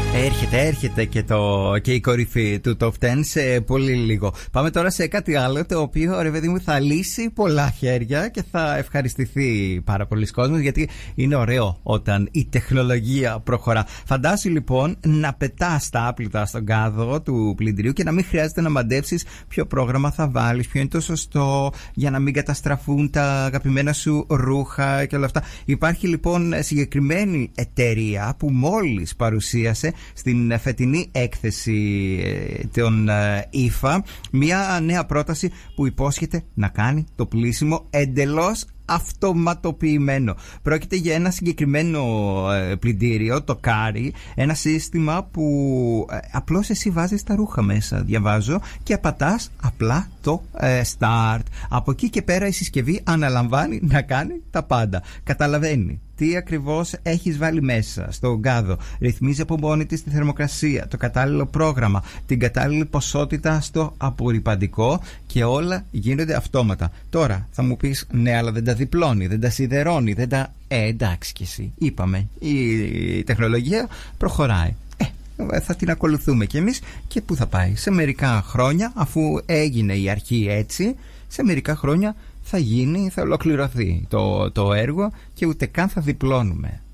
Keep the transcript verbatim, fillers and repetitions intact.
Έρχεται, έρχεται και, το, και η κορυφή του Top δέκα σε πολύ λίγο. Πάμε τώρα σε κάτι άλλο, το οποίο, ρε παιδί μου, θα λύσει πολλά χέρια και θα ευχαριστηθεί πάρα πολλοί κόσμος, γιατί είναι ωραίο όταν η τεχνολογία προχωρά. Φαντάσου λοιπόν να πετάς τα άπλυτα στον κάδο του πλυντηρίου και να μην χρειάζεται να μαντέψεις ποιο πρόγραμμα θα βάλεις, ποιο είναι το σωστό, για να μην καταστραφούν τα αγαπημένα σου ρούχα και όλα αυτά. Υπάρχει λοιπόν συγκεκριμένη εταιρεία που μόλις παρουσίασε στην φετινή έκθεση των άι εφ έι μια νέα πρόταση που υπόσχεται να κάνει το πλύσιμο εντελώς αυτοματοποιημένο. Πρόκειται για ένα συγκεκριμένο ε, πλυντήριο, το Kari, ένα σύστημα που ε, απλώς εσύ βάζεις τα ρούχα μέσα, διαβάζω, και απατάς απλά το ε, start. Από εκεί και πέρα η συσκευή αναλαμβάνει να κάνει τα πάντα. Καταλαβαίνει τι ακριβώς έχεις βάλει μέσα στον κάδο, ρυθμίζει από μόνη της τη θερμοκρασία, το κατάλληλο πρόγραμμα, την κατάλληλη ποσότητα στο απορρυπαντικό και όλα γίνονται αυτόματα. Τώρα θα μου πεις, ναι, αλλά δεν τα διπλώνει, δεν τα σιδερώνει, δεν τα... Ε, εντάξει κι εσύ, είπαμε, η τεχνολογία προχωράει. Ε, θα την ακολουθούμε κι εμείς. Και πού θα πάει? Σε μερικά χρόνια, αφού έγινε η αρχή έτσι, σε μερικά χρόνια θα γίνει, θα ολοκληρωθεί το, το έργο και ούτε καν θα διπλώνουμε.